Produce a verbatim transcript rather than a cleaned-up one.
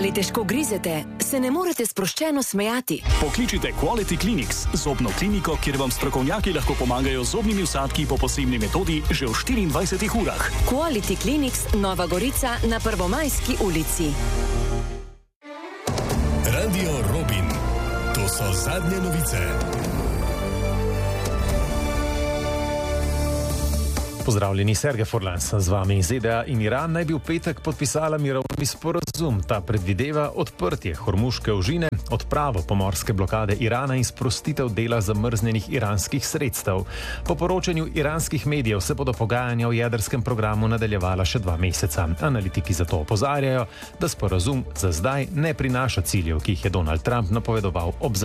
Ali težko grizete, se ne morete sproščeno smejati? Pokličite Quality Clinics, zobno kliniko, kjer vam strokovnjaki lahko pomagajo z zobnimi vsadki po posebni metodi že v štiriindvajsetih urah. Quality Clinics, Nova Gorica na Prvomajski ulici. Radio Robin. To so zadnje novice. Pozdravljeni, Sergej Forlans z vami. Z D A in Iran naj bi v petek podpisala mirovni sporazum. Ta predvideva odprtje Hormuške ožine, odpravo pomorske blokade Irana in sprostitev dela zamrznjenih iranskih sredstev. Po poročanju iranskih medijev se bodo pogajanja o jedrskem programu nadaljevala še dva meseca. Analitiki zato opozarjajo, da sporazum za zdaj ne prinaša ciljev, ki jih je Donald Trump napovedoval ob